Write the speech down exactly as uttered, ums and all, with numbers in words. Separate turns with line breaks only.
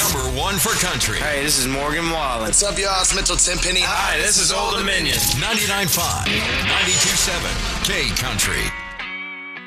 number one for country.
Hey, this is Morgan Wallen.
What's up, y'all? It's Mitchell Tenpenny.
Hi, this is Old Dominion.
ninety-nine point five, ninety-two point seven, K Country.